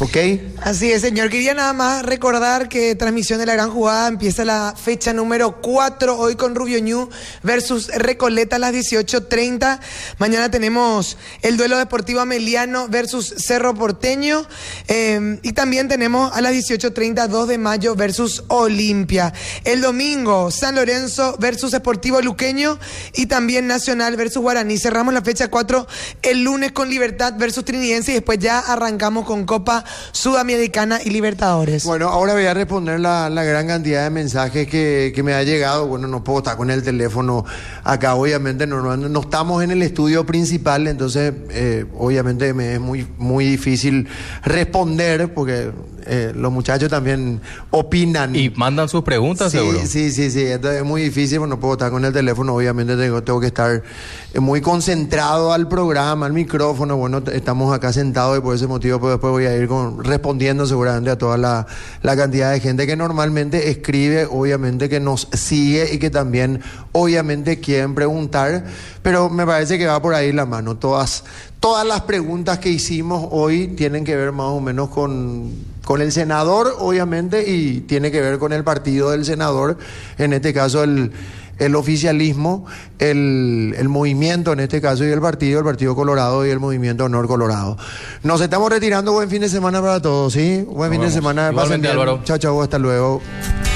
¿Ok? Así es, señor. Quería nada más recordar que transmisión de la gran jugada empieza la fecha número 4, hoy con Rubio Ñu versus Recoleta a las 18:30. Mañana tenemos el duelo deportivo Ameliano versus Cerro Porteño. Y también tenemos a las 18:30 2 de mayo versus Olimpia. El domingo, San Lorenzo versus Sportivo Luqueño y también Nacional versus Guaraní. Cerramos la fecha 4 el lunes con Libertad versus Trinidense y después ya arrancamos con Copa Sudamericana y Libertadores. Bueno, ahora voy a responder la gran cantidad de mensajes que me ha llegado. Bueno, no puedo estar con el teléfono acá, obviamente no estamos en el estudio principal, entonces obviamente me es muy difícil responder porque los muchachos también opinan. Y mandan sus preguntas, sí, seguro. Sí, entonces es muy difícil, no puedo estar con el teléfono, obviamente tengo que estar muy concentrado al programa, al micrófono. Bueno, estamos acá sentados y por ese motivo pues después voy a ir respondiendo seguramente a toda la cantidad de gente que normalmente escribe, obviamente que nos sigue y que también obviamente quieren preguntar, pero me parece que va por ahí la mano. Todas las preguntas que hicimos hoy tienen que ver más o menos con el senador, obviamente, y tiene que ver con el partido del senador, en este caso el oficialismo, el movimiento en este caso y el Partido Colorado y el Movimiento Honor Colorado. Nos estamos retirando. Buen fin de semana para todos, ¿sí? Buen fin de semana. Igualmente, Álvaro. Chao, hasta luego.